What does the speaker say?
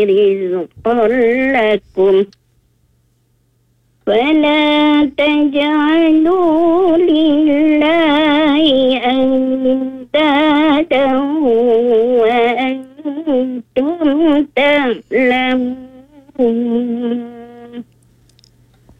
رزقا لكم فلا تجعلوا لله أندادا وأنتم تعلمون.